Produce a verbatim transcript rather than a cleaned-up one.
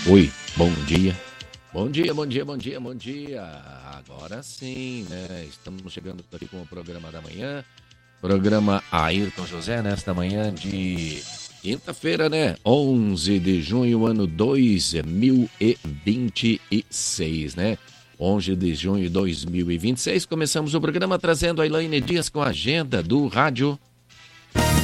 Oi, bom dia. Bom dia, bom dia, bom dia, bom dia. Agora sim, né? Estamos chegando aqui com o programa da manhã. Programa Ayrton José, nesta manhã de quinta-feira, né? onze de junho, ano dois mil e vinte e seis, né? onze de junho de dois mil e vinte e seis. Começamos o programa trazendo a Elaine Dias com a agenda do rádio.